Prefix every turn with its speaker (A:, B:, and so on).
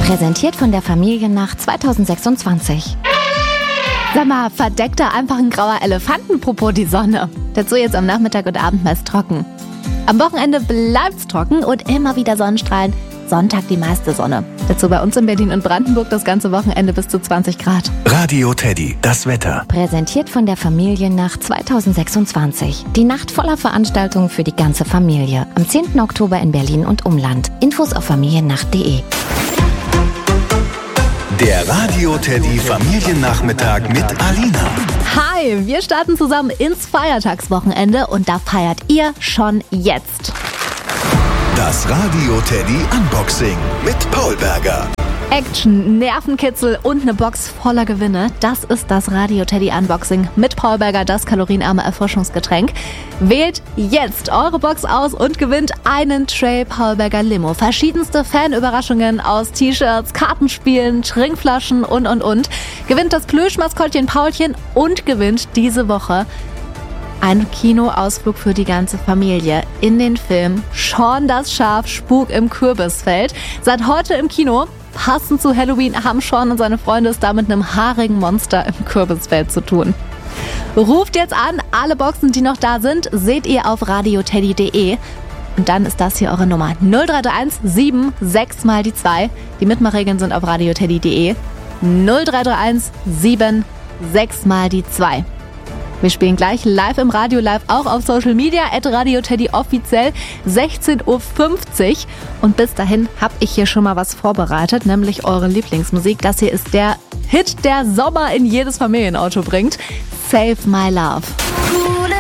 A: Präsentiert von der Familiennacht 2026.
B: Sag mal, verdeckt da einfach ein grauer Elefantenpopo die Sonne? Dazu jetzt am Nachmittag und Abend meist trocken. Am Wochenende bleibt's trocken und immer wieder Sonnenstrahlen. Sonntag die meiste Sonne. Dazu bei uns in Berlin und Brandenburg das ganze Wochenende bis zu 20 Grad.
C: Radio Teddy, das Wetter.
A: Präsentiert von der Familiennacht 2026. Die Nacht voller Veranstaltungen für die ganze Familie. Am 10. Oktober in Berlin und Umland. Infos auf familiennacht.de.
C: Der Radio Teddy Familiennachmittag mit Alina.
B: Hi, wir starten zusammen ins Feiertagswochenende und da feiert ihr schon jetzt.
C: Das Radio Teddy Unboxing mit Paul Berger.
B: Action, Nervenkitzel und eine Box voller Gewinne. Das ist das Radio Teddy Unboxing mit Paul Berger, das kalorienarme Erfrischungsgetränk. Wählt jetzt eure Box aus und gewinnt einen Tray Paul Berger Limo. Verschiedenste Fanüberraschungen aus T-Shirts, Kartenspielen, Trinkflaschen und. Gewinnt das Plüschmaskottchen Paulchen und gewinnt diese Woche ein Kinoausflug für die ganze Familie in den Film Shaun das Schaf, Spuk im Kürbisfeld. Seit heute im Kino. Passend zu Halloween haben Shaun und seine Freunde es da mit einem haarigen Monster im Kürbisfeld zu tun. Ruft jetzt an, alle Boxen, die noch da sind, seht ihr auf radioteddy.de. Und dann ist das hier eure Nummer 0331 7 6 mal die 2. Die Mitmachregeln sind auf radioteddy.de. 0331 7 6 mal die 2. Wir spielen gleich live im Radio, live auch auf Social Media, @radioteddy offiziell, 16:50 Uhr. Und bis dahin habe ich hier schon mal was vorbereitet, nämlich eure Lieblingsmusik. Das hier ist der Hit, der Sommer in jedes Familienauto bringt. Save My Love.